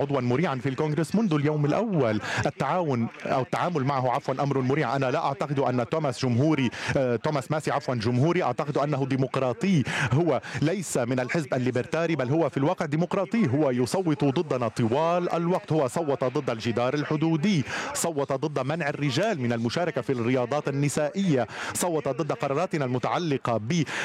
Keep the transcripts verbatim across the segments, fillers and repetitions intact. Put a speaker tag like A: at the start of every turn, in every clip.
A: عضوا مريعا في الكونغرس منذ اليوم الأول. التعاون أو التعامل معه عفوا أمر مريع. أنا لا أعتقد أن توماس جمهوري توماس ماسي عفوا جمهوري، أعتقد أنه ديمقراطي. هو ليس من الحزب الليبرتاري بل هو في الواقع ديمقراطي. هو يصوت ضدنا طوال الوقت. هو صوت ضد الجدار الحدودي، صوت ضد منع الرجال من المشاركة في الرياضات النسائية، صوت ضد قراراتنا المتعلقة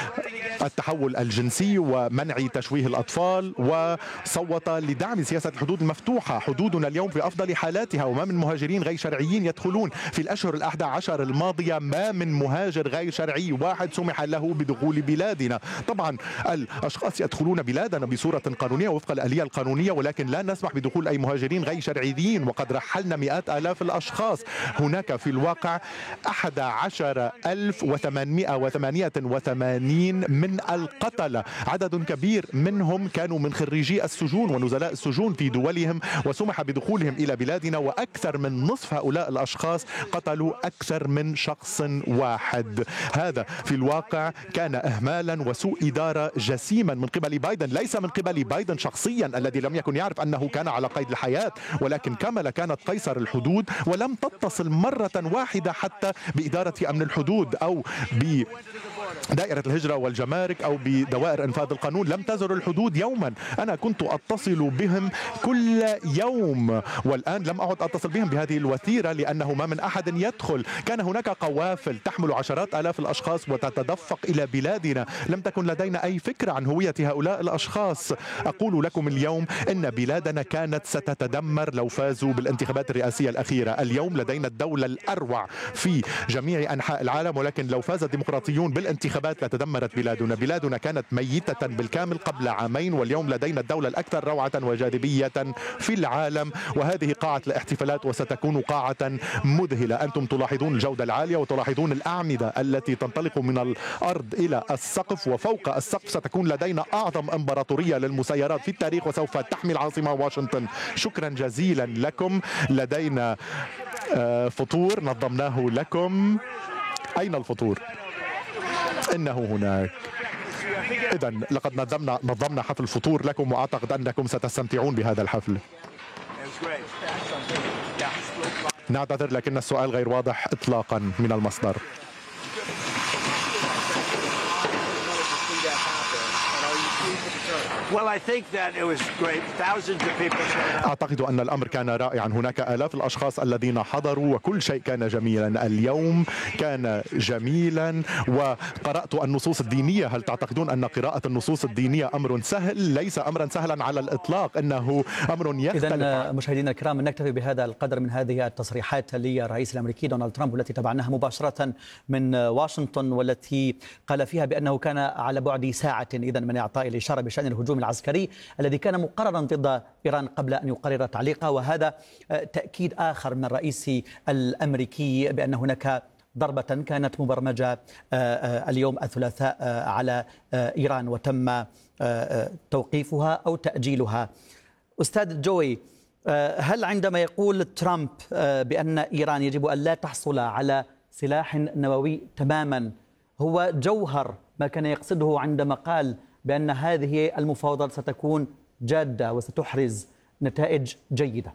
A: بالتحول الجنسي ومنع تشويه الأطفال، وصوت لدعم سياسة الحدود المفتوحة. حدودنا اليوم في أفضل حالاتها، وما من مهاجرين غير شرعيين يدخلون. في الأشهر الأحد عشر الماضية ما من مهاجر غير شرعي واحد سمح له بدخول بلادنا. طبعا الأشخاص يدخلون بلادنا بصورة قانونية وفق الآلية القانونية، ولكن لا نسمح بدخول أي مهاجرين غير شرعيين، وقد رحلنا مئات آلاف الأشخاص. هناك في الواقع أحد عشر ألف وثمانمائة وثمانية وثمانين من القتلة، عدد كبير منهم كانوا من خريجي السجون ونزلاء السجون في دولهم، وسمح بدخولهم إلى بلادنا، وأكثر من نصف هؤلاء الأشخاص قتلوا أكثر من شخص واحد. هذا في الواقع كان إهمالا وسوء إدارة جسيما من قبل بايدن، ليس من قبل بايدن شخصيا الذي لم يكن يعرف أنه كان على قيد الحياة، ولكن كاملا كانت قيصر الحدود ولم تتصل مرة واحدة حتى بإدارة أمن الحدود أو ب دائرة الهجرة والجمارك أو بدوائر إنفاذ القانون. لم تزر الحدود يوما. أنا كنت أتصل بهم كل يوم، والآن لم أعد أتصل بهم بهذه الوتيرة لأنه ما من أحد يدخل. كان هناك قوافل تحمل عشرات آلاف الأشخاص وتتدفق إلى بلادنا. لم تكن لدينا أي فكرة عن هوية هؤلاء الأشخاص. أقول لكم اليوم إن بلادنا كانت ستتدمر لو فازوا بالانتخابات الرئاسية الأخيرة. اليوم لدينا الدولة الأروع في جميع أنحاء العالم، ولكن لو فاز الديمقراطيون بالانتخابات لتدمرت بلادنا. بلادنا كانت ميتة بالكامل قبل عامين، واليوم لدينا الدولة الأكثر روعة وجاذبية في العالم، وهذه قاعة الاحتفالات وستكون قاعة مذهلة. أنتم تلاحظون الجودة العالية وتلاحظون الأعمدة التي تنطلق من الأرض إلى السقف، وفوق السقف ستكون لدينا أعظم إمبراطورية للمسيرات في التاريخ وسوف تحمي العاصمة واشنطن. شكرا جزيلا لكم. لدينا فطور نظمناه لكم. أين الفطور؟ إنه هناك. إذن لقد نظمنا نظمنا حفل فطور لكم، وأعتقد أنكم ستستمتعون بهذا الحفل. نعتذر لكن السؤال غير واضح إطلاقا من المصدر. أعتقد أن الأمر كان رائعا. هناك آلاف الأشخاص الذين حضروا وكل شيء كان جميلا. اليوم كان جميلا، وقرأت النصوص الدينية. هل تعتقدون أن قراءة النصوص الدينية أمر سهل؟ ليس أمرا سهلا على الإطلاق، إنه أمر يختلف.
B: إذن مشاهدينا الكرام، نكتفي بهذا القدر من هذه التصريحات للرئيس الأمريكي دونالد ترامب والتي تابعناها مباشرة من واشنطن، والتي قال فيها بأنه كان على بعد ساعة إذن من إعطاء الإشارة بشأن الهجوم العسكري الذي كان مقررا ضد إيران قبل أن يقرر تعليقه. وهذا تأكيد آخر من الرئيس الأمريكي بأن هناك ضربة كانت مبرمجة اليوم الثلاثاء على إيران وتم توقيفها أو تأجيلها. أستاذ جوي، هل عندما يقول ترامب بأن إيران يجب أن لا تحصل على سلاح نووي تماما هو جوهر ما كان يقصده عندما قال بأن هذه المفاوضات ستكون جادة وستحرز نتائج جيدة؟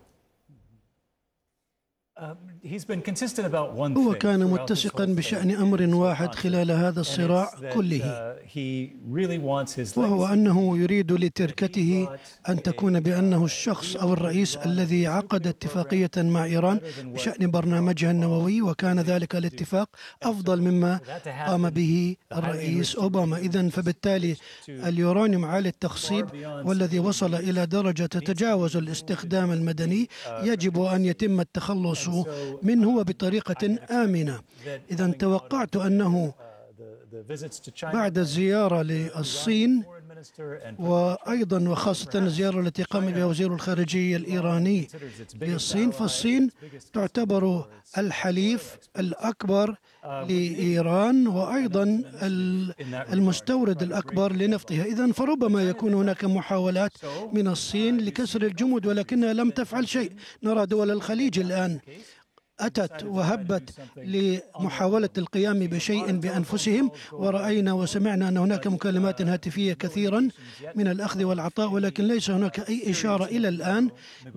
C: هو كان متسقا بشأن أمر واحد خلال هذا الصراع كله، وهو أنه يريد لتركته أن تكون بأنه الشخص أو الرئيس الذي عقد اتفاقية مع إيران بشأن برنامجها النووي، وكان ذلك الاتفاق أفضل مما قام به الرئيس أوباما. إذن فبالتالي اليورانيوم عالي التخصيب والذي وصل إلى درجة تتجاوز الاستخدام المدني يجب أن يتم التخلص منه بطريقة آمنة. إذا توقعت أنه بعد الزيارة للصين وأيضا وخاصة الزيارة التي قام بها وزير الخارجية الإيراني للصين، فالصين تعتبر الحليف الأكبر لإيران وأيضا المستورد الأكبر لنفطها. إذن فربما يكون هناك محاولات من الصين لكسر الجمود، ولكنها لم تفعل شيء. نرى دول الخليج الآن أتت وهبت لمحاولة القيام بشيء بأنفسهم، ورأينا وسمعنا أن هناك مكالمات هاتفية كثيرا من الأخذ والعطاء، ولكن ليس هناك أي إشارة إلى الآن